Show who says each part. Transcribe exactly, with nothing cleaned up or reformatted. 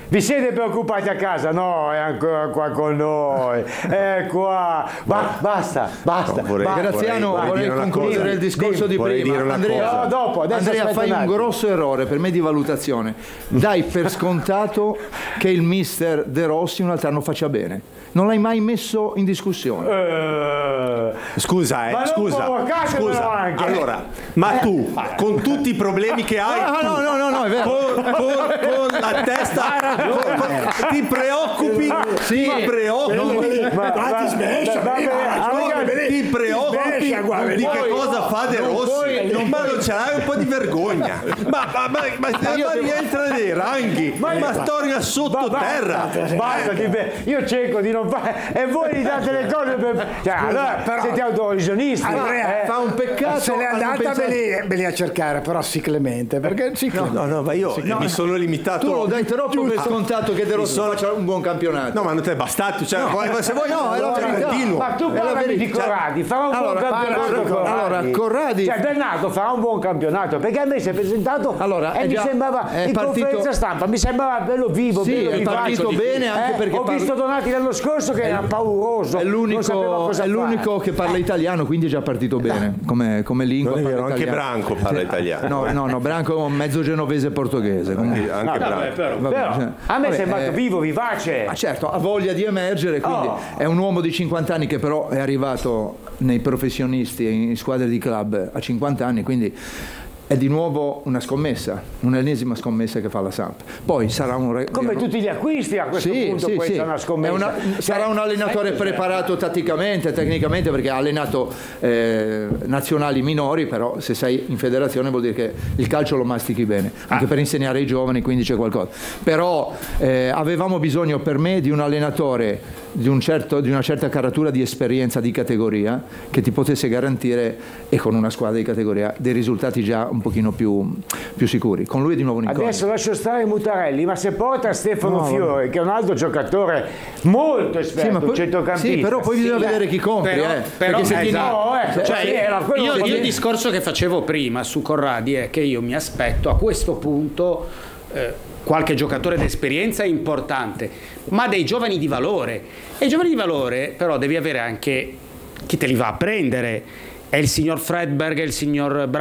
Speaker 1: Vi siete preoccupati a casa? No, è ancora qua con noi. È qua. Ba- basta, basta.
Speaker 2: No, vorrei,
Speaker 1: basta.
Speaker 3: Graziano,
Speaker 2: vorrei,
Speaker 3: vorrei,
Speaker 2: vorrei
Speaker 3: concludere
Speaker 2: cosa.
Speaker 3: il discorso
Speaker 2: Dimmi,
Speaker 3: di prima.
Speaker 2: dire una
Speaker 3: Andrea,
Speaker 2: cosa.
Speaker 1: No, dopo, adesso
Speaker 3: Andrea,
Speaker 1: aspetta
Speaker 3: fai
Speaker 1: un
Speaker 3: un
Speaker 1: attimo.
Speaker 3: grosso errore per me di valutazione. Dai per scontato che il mister De Rossi un altro anno faccia bene. Non l'hai mai messo in discussione.
Speaker 1: Eh,
Speaker 2: Scusa, eh,
Speaker 1: Ma non
Speaker 2: scusa,
Speaker 1: provocatelo
Speaker 2: scusa.
Speaker 1: anche.
Speaker 2: Allora, ma tu, con tutti i problemi che hai,
Speaker 3: Ah, no, no, no, no, è vero.
Speaker 2: con, con- con la testa, con- con- ti preoccupi,
Speaker 3: Sì.
Speaker 2: ti preoccupi,
Speaker 1: ma-
Speaker 4: Ma
Speaker 1: ma-
Speaker 4: ti smescia,
Speaker 1: va
Speaker 4: eh,
Speaker 1: bene,
Speaker 4: ma-
Speaker 1: ragazzi,
Speaker 2: ti preoccupi
Speaker 4: smescia, guarda,
Speaker 2: di che
Speaker 4: poi-
Speaker 2: cosa fa De
Speaker 3: non
Speaker 2: Rossi,
Speaker 3: puoi- non
Speaker 2: ma
Speaker 3: puoi-
Speaker 2: non ce l'hai un po' di vergogna, ma, ma, ma, ma, ma rientra dei ranghi, ma, storia sottoterra.
Speaker 1: Basta, ti be- io cerco di non fare e voi gli date le cose per cioè, allora
Speaker 4: però-
Speaker 1: siete autorisionisti.
Speaker 4: Andrea,
Speaker 1: eh.
Speaker 3: Fa un peccato.
Speaker 4: se l'è
Speaker 3: a non
Speaker 4: andata
Speaker 3: pensare-
Speaker 4: me lì, me lì a cercare, però sì Clemente, perché sì Clemente.
Speaker 2: No, no, ma io mi sono limitato.
Speaker 3: Tu lo dai troppo per scontato che De Rossi
Speaker 2: sono-
Speaker 3: faccia un buon campionato.
Speaker 2: No, ma non ti è bastato, cioè, se vuoi
Speaker 3: no, è la
Speaker 2: cioè,
Speaker 3: verità.
Speaker 2: continuo.
Speaker 1: Ma tu
Speaker 3: È la
Speaker 1: parlami di
Speaker 3: verità.
Speaker 1: Corradi, farà un
Speaker 3: Allora,
Speaker 1: buon campionato.
Speaker 3: allora,
Speaker 1: Corradi.
Speaker 3: allora, Corradi-
Speaker 1: Cioè Bernato farà un buon campionato perché a me si è presentato
Speaker 3: Allora,
Speaker 1: e
Speaker 3: è
Speaker 1: mi
Speaker 3: già-
Speaker 1: sembrava
Speaker 3: è
Speaker 1: in
Speaker 3: partito-
Speaker 1: conferenza stampa, mi sembrava bello vivo,
Speaker 3: Sì,
Speaker 1: bello
Speaker 3: è
Speaker 1: vivace.
Speaker 3: partito bene anche
Speaker 1: Eh,
Speaker 3: perché
Speaker 1: ho
Speaker 3: parla-
Speaker 1: visto Donati l'anno scorso che era pauroso.
Speaker 3: È
Speaker 1: non sapeva
Speaker 3: l'unico,
Speaker 1: cosa
Speaker 3: è l'unico
Speaker 1: fare.
Speaker 3: che parla italiano, quindi è già partito bene come, come lingua.
Speaker 2: Non è
Speaker 3: parla
Speaker 2: vero, anche
Speaker 3: italiano.
Speaker 2: Branco parla italiano.
Speaker 3: No, no, no, Branco è un mezzo genovese e portoghese. quindi-
Speaker 2: Anche, anche Branco.
Speaker 3: vabbè,
Speaker 1: Però,
Speaker 3: cioè,
Speaker 1: a me
Speaker 3: vabbè,
Speaker 1: è sembrato
Speaker 3: eh,
Speaker 1: vivo, vivace.
Speaker 3: Ma certo, ha voglia di emergere, quindi
Speaker 1: Oh.
Speaker 3: è un uomo di cinquanta anni che però è arrivato nei professionisti, in squadre di club a cinquanta anni, quindi è di nuovo una scommessa, un'ennesima scommessa che fa la Samp. Poi sarà un... re-
Speaker 1: Come tutti gli acquisti a questo
Speaker 3: Sì,
Speaker 1: punto
Speaker 3: sì,
Speaker 1: questa
Speaker 3: sì.
Speaker 1: è una scommessa.
Speaker 3: È una-
Speaker 1: Cioè,
Speaker 3: sarà un allenatore preparato tatticamente, tecnicamente, perché ha allenato eh, nazionali minori, però se sei in federazione vuol dire che il calcio lo mastichi bene, anche per insegnare ai giovani, quindi c'è qualcosa. Però eh, avevamo bisogno per me di un allenatore di, un certo, di una certa caratura di esperienza di categoria che ti potesse garantire, e con una squadra di categoria, dei risultati già un pochino più, più sicuri. Con lui è di nuovo un'incognita.
Speaker 1: Adesso lascio stare Mutarelli, ma se porta Stefano Fiore, che è un altro giocatore molto esperto,
Speaker 3: Sì, ma poi-
Speaker 1: centrocampista.
Speaker 3: sì, però poi bisogna
Speaker 1: Sì,
Speaker 3: vedere chi compri,
Speaker 5: però-
Speaker 3: eh.
Speaker 5: però-
Speaker 3: perché se ti-
Speaker 5: esatto.
Speaker 1: No, eh,
Speaker 3: Cioè,
Speaker 1: sì, era quello
Speaker 5: Io,
Speaker 1: che
Speaker 5: io
Speaker 1: volevo
Speaker 5: il discorso che facevo prima su Corradi è che io mi aspetto a questo punto eh, qualche giocatore d'esperienza importante, ma dei giovani di valore. E i giovani di valore però devi avere anche chi te li va a prendere. È il signor Fredberg, è il signor